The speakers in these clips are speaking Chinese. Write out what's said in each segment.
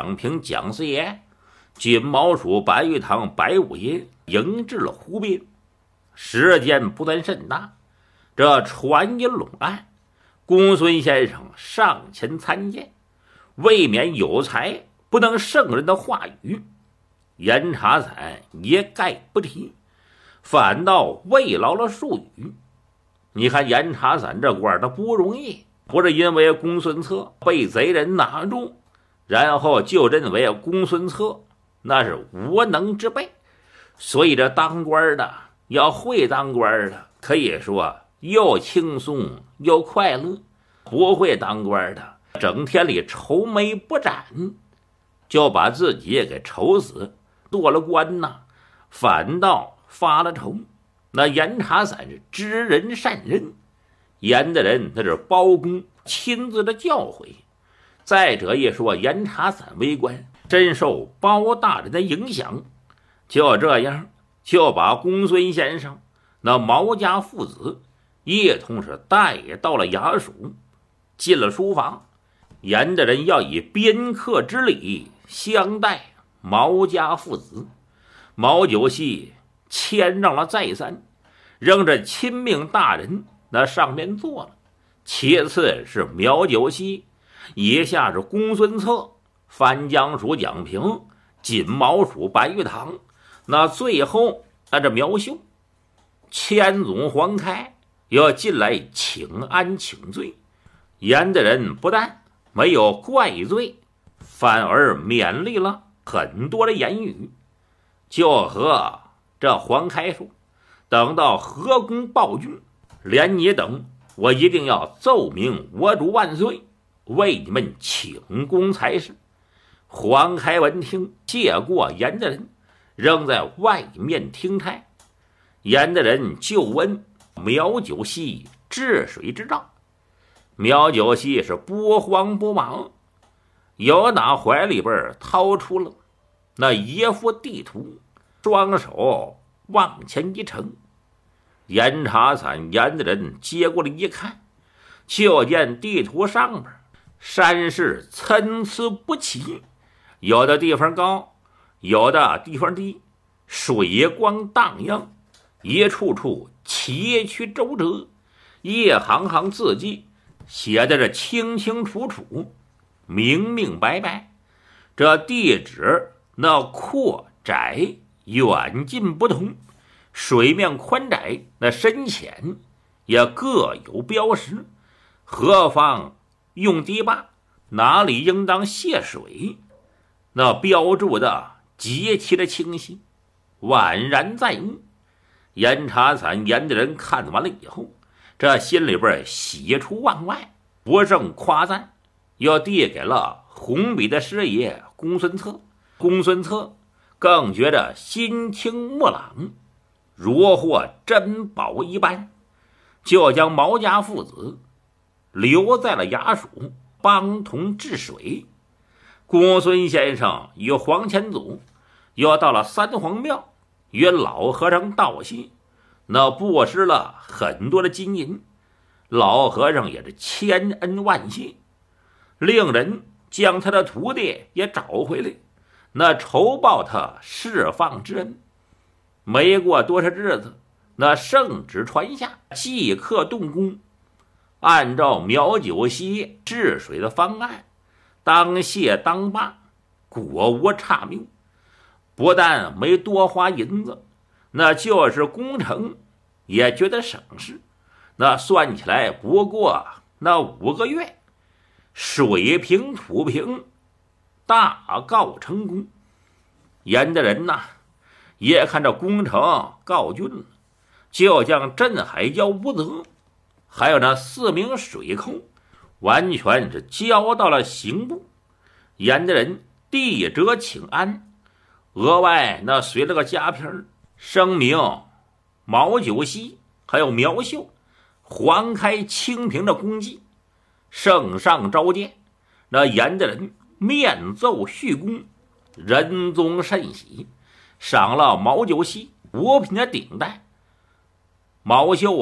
蒋平蒋四爷、金毛鼠白玉堂白五爷迎至了湖边。时间不算甚大，这船一拢岸，公孙先生上前参见，未免有才不能胜人的话语，严查伞一概不提，反倒慰劳了数语。你看严查伞这官他不容易，不是因为公孙策被贼人拿住，然后就认为公孙策那是无能之辈，所以这当官的要会当官的，可以说又轻松又快乐；不会当官的，整天里愁眉不展，就把自己也给愁死。做了官呐，反倒发了愁。那严查伞是知人善任，严的人那是包公亲自的教诲。再者一说，严查伞为官真受包大人的影响，就这样就把公孙先生那毛家父子一同是带到了衙署。进了书房，严的人要以宾客之礼相待毛家父子。毛九溪谦让了再三，让这亲命大人那上面坐了。其次是苗九溪，以下是公孙策、番江属蒋平、锦毛属白玉堂，那最后这苗秀。千总黄开要进来请安请罪，严的人不但没有怪罪，反而勉励了很多的言语，就和这黄开说，等到河公暴君，连你等我一定要奏明我主万岁，为你们请功才是。黄开闻听，谢过严的人，仍在外面听差。严的人就问苗九溪治水之兆。苗九溪是不慌不忙，由打怀里边掏出了那一幅地图，双手往前一呈。严查伞严的人接过来一看，就见地图上边山势参差不齐，有的地方高，有的地方低，水光荡漾，一处处崎岖周折，一行行字迹写的是清清楚楚，明明白白。这地址那阔窄远近不同，水面宽窄那深浅也各有标识，何方用堤坝，哪里应当泄水，那标注的极其的清晰，宛然在目。严查伞严的人看完了以后，这心里边喜出望外，不胜夸赞，又递给了红笔的师爷公孙策。公孙策更觉得心清目朗，如获珍宝一般，就将毛家父子留在了衙署，帮同治水。公孙先生与黄前祖又到了三皇庙，与老和尚道谢，那布施了很多的金银，老和尚也是千恩万谢，令人将他的徒弟也找回来，那酬报他释放之恩。没过多少日子，那圣旨传下，即刻动工，按照苗九溪治水的方案，当谢当罢，果无差谬。不但没多花银子，那就是工程也觉得省事。那算起来不过那5个月，水平土平，大告成功。严的人呐，也看这工程告竣了，就将镇海椒吴泽还有那4名水寇完全是交到了刑部。严的人递折请安，额外那随了个夹片，声明毛九溪还有苗秀、黄开、清平的功绩，圣上召见。那严的人面奏续功，仁宗甚喜，赏了毛九溪5品的顶戴，毛秀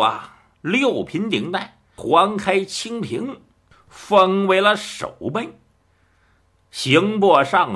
6品顶戴，黄开、清平封为了守备。刑部上